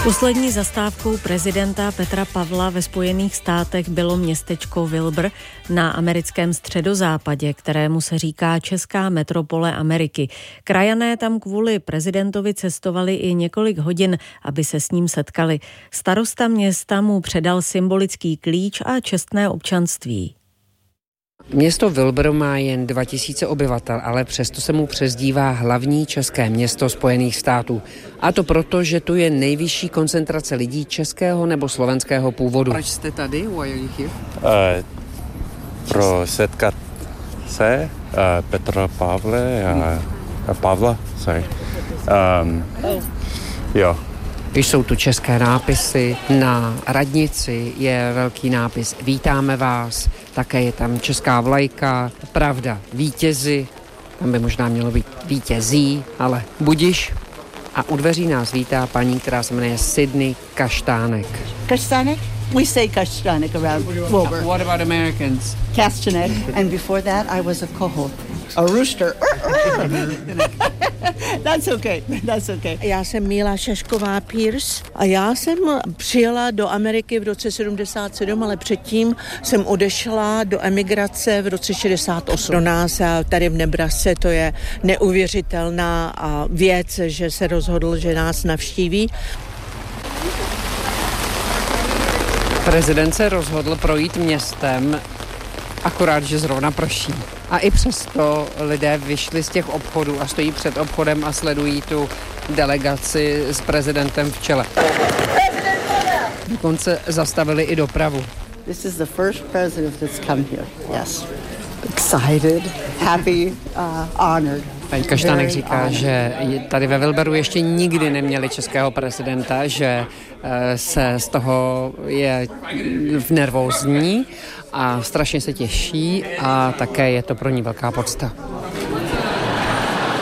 Poslední zastávkou prezidenta Petra Pavla ve Spojených státech bylo městečko Wilbur na americkém středozápadě, kterému se říká Česká metropole Ameriky. Krajané tam kvůli prezidentovi cestovali i několik hodin, aby se s ním setkali. Starosta města mu předal symbolický klíč a čestné občanství. Město Wilbur má jen 2000 obyvatel, ale přesto se mu přezdívá hlavní české město Spojených států. A to proto, že tu je nejvyšší koncentrace lidí českého nebo slovenského původu. Proč jste tady? Why are you here? Pro setkat se Petra Pavle a Pavla. Sorry. Jo. Jsou tu české nápisy, na radnici je velký nápis Vítáme vás, také je tam česká vlajka, pravda, vítězi, tam by možná mělo být vítězí, ale budiš. A u dveří nás vítá paní, která se jmenuje Sydney Kaštánek. Kaštánek? We say Kaštánek around Wilbur. What about Americans? Kaštánek. And before that I was a coho. A rooster. That's okay. That's okay. Já jsem Míla Šašková Pierce a já jsem přijela do Ameriky v roce 77, ale předtím jsem odešla do emigrace v roce 68. Pro nás tady v Nebrasce to je neuvěřitelná věc, že se rozhodl, že nás navštíví. Prezident se rozhodl projít městem, akorát, že zrovna prší. A i přesto lidé vyšli z těch obchodů a stojí před obchodem a sledují tu delegaci s prezidentem v čele. Dokonce zastavili i dopravu. This is the first president that's come here. Yes. Excited, happy, honored. Paní Kaštánek říká, že tady ve Wilburu ještě nikdy neměli českého prezidenta, že se z toho je nervózní a strašně se těší a také je to pro ní velká podsta.